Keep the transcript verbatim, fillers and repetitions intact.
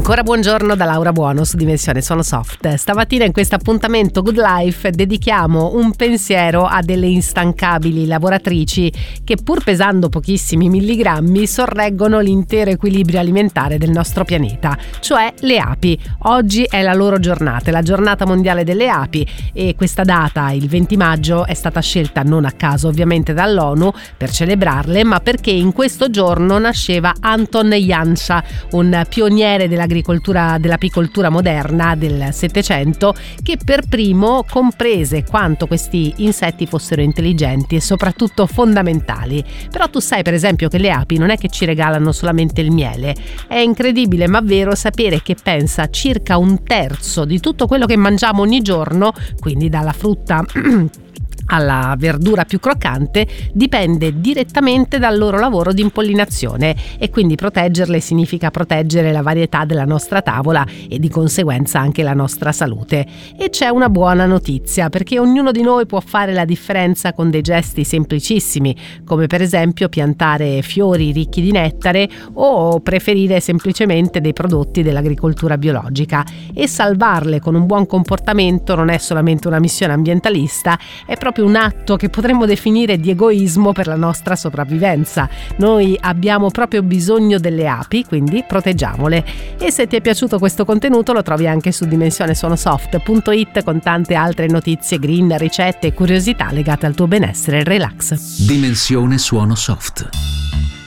Ancora buongiorno da Laura Buono su Dimensione Suono Soft. Stamattina in questo appuntamento Good Life dedichiamo un pensiero a delle instancabili lavoratrici che, pur pesando pochissimi milligrammi, sorreggono l'intero equilibrio alimentare del nostro pianeta, cioè le api. Oggi è la loro giornata, è la giornata mondiale delle api, e questa data, il venti maggio, è stata scelta non a caso ovviamente dall'ONU per celebrarle, ma perché in questo giorno nasceva Anton Jansa, un pioniere dell'agricoltura, dell'apicoltura moderna del Settecento, che per primo comprese quanto questi insetti fossero intelligenti e soprattutto fondamentali. Però tu sai per esempio che le api non è che ci regalano solamente il miele. È incredibile ma vero sapere che pensa circa un terzo di tutto quello che mangiamo ogni giorno, quindi dalla frutta alla verdura più croccante, dipende direttamente dal loro lavoro di impollinazione, e quindi proteggerle significa proteggere la varietà della nostra tavola e di conseguenza anche la nostra salute. E c'è una buona notizia, perché ognuno di noi può fare la differenza con dei gesti semplicissimi, come per esempio piantare fiori ricchi di nettare o preferire semplicemente dei prodotti dell'agricoltura biologica. E salvarle con un buon comportamento non è solamente una missione ambientalista, è proprio un atto che potremmo definire di egoismo per la nostra sopravvivenza. Noi abbiamo proprio bisogno delle api, quindi proteggiamole. E se ti è piaciuto questo contenuto lo trovi anche su dimensione suono soft punto it con tante altre notizie green, ricette e curiosità legate al tuo benessere e relax. Dimensione Suono Soft.